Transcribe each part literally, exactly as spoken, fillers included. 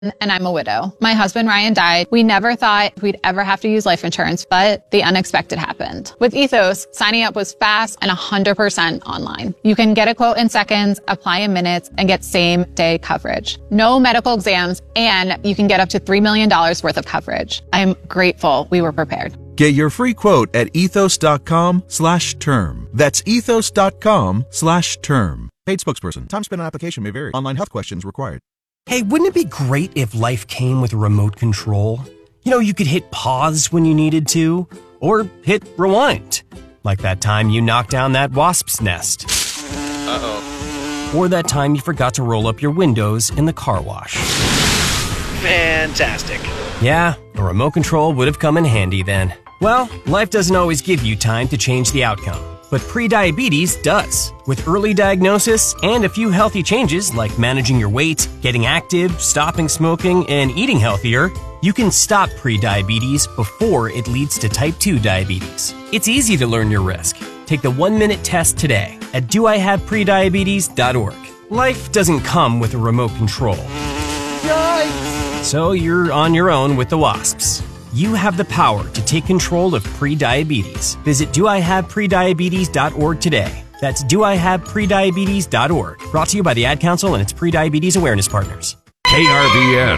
And I'm a widow. My husband, Ryan, died. We never thought we'd ever have to use life insurance, but the unexpected happened. With Ethos, signing up was fast and one hundred percent online. You can get a quote in seconds, apply in minutes, and get same-day coverage. No medical exams, and you can get up to three million dollars worth of coverage. I'm grateful we were prepared. Get your free quote at ethos.com slash term. That's ethos.com slash term. Paid spokesperson. Time spent on application may vary. Online health questions required. Hey, wouldn't it be great if life came with a remote control? You know, you could hit pause when you needed to, or hit rewind. Like that time you knocked down that wasp's nest. Uh-oh. Or that time you forgot to roll up your windows in the car wash. Fantastic. Yeah, a remote control would have come in handy then. Well, life doesn't always give you time to change the outcome. But prediabetes does. With early diagnosis and a few healthy changes like managing your weight, getting active, stopping smoking, and eating healthier, you can stop prediabetes before it leads to type two diabetes. It's easy to learn your risk. Take the one-minute test today at do I have prediabetes dot org. Life doesn't come with a remote control. Yikes! So you're on your own with the wasps. You have the power to take control of prediabetes. Visit do I have prediabetes dot org today. That's do I have prediabetes dot org. Brought to you by the Ad Council and its Prediabetes Awareness Partners. K R B N.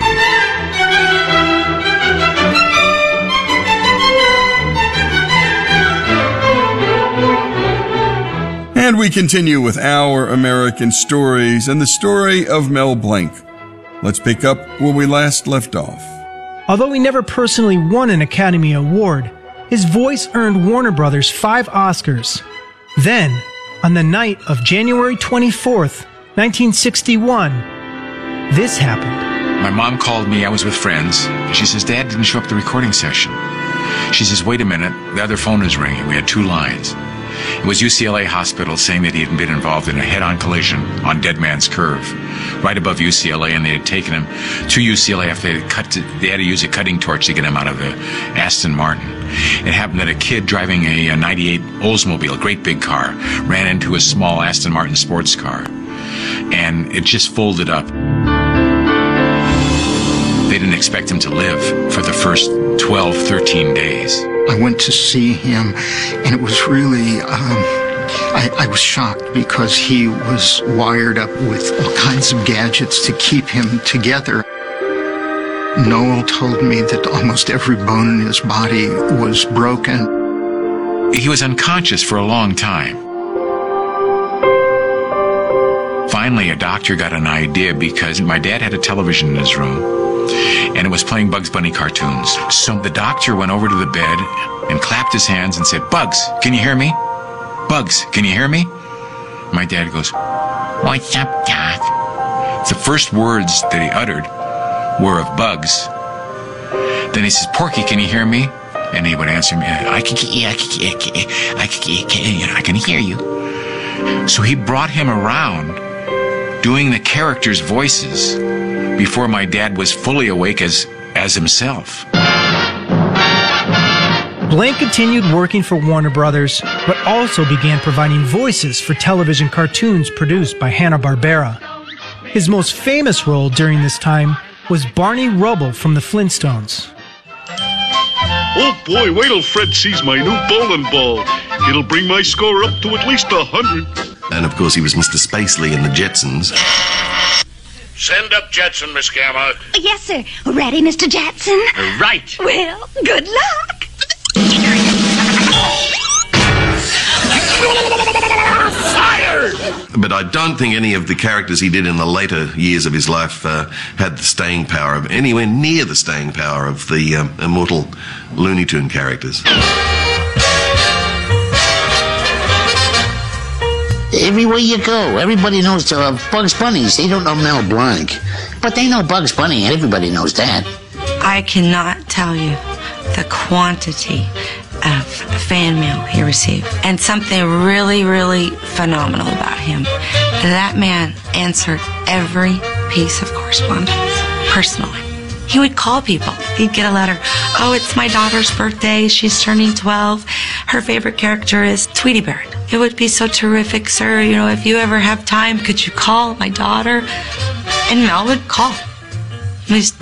And we continue with Our American Stories and the story of Mel Blanc. Let's pick up where we last left off. Although he never personally won an Academy Award, his voice earned Warner Brothers five Oscars. Then, on the night of January twenty-fourth, nineteen sixty-one, this happened. My mom called me. I was with friends. She says, Dad didn't show up at the recording session. She says, wait a minute. The other phone is ringing. We had two lines. It was U C L A Hospital saying that he had been involved in a head-on collision on Dead Man's Curve, right above U C L A, and they had taken him to U C L A after they had cut to, they had to use a cutting torch to get him out of the Aston Martin. It happened that a kid driving a, a ninety-eight Oldsmobile, a great big car, ran into a small Aston Martin sports car, and it just folded up. They didn't expect him to live for the first twelve, thirteen days. I went to see him, and it was really, um, I, I was shocked because he was wired up with all kinds of gadgets to keep him together. Noel told me that almost every bone in his body was broken. He was unconscious for a long time. Finally, a doctor got an idea because my dad had a television in his room, and it was playing Bugs Bunny cartoons. So the doctor went over to the bed and clapped his hands and said, Bugs, can you hear me? Bugs, can you hear me? My dad goes, what's up, Doc? The first words that he uttered were of Bugs. Then he says, Porky, can you hear me? And he would answer me, I can, yeah, I can, I can, I can hear you. So he brought him around doing the characters' voices before my dad was fully awake as, as himself. Blanc continued working for Warner Brothers, but also began providing voices for television cartoons produced by Hanna-Barbera. His most famous role during this time was Barney Rubble from the Flintstones. Oh boy, wait till Fred sees my new bowling ball. It'll bring my score up to at least a hundred. And of course he was Mister Spacely in the Jetsons. Send up Jetson, Miss Gamma. Yes, sir. Ready, Mister Jetson? Right. Well, good luck. Fired! But I don't think any of the characters he did in the later years of his life uh, had the staying power of, anywhere near the staying power of the um, immortal Looney Tune characters. Everywhere you go, everybody knows uh, Bugs Bunnies. They don't know Mel Blanc. But they know Bugs Bunny, and everybody knows that. I cannot tell you the quantity of fan mail he received. And something really, really phenomenal about him. That man answered every piece of correspondence personally. He would call people. He'd get a letter. Oh, it's my daughter's birthday. She's turning twelve. Her favorite character is Tweety Bird. It would be so terrific, sir. You know, if you ever have time, could you call my daughter? And Mel would call. Miss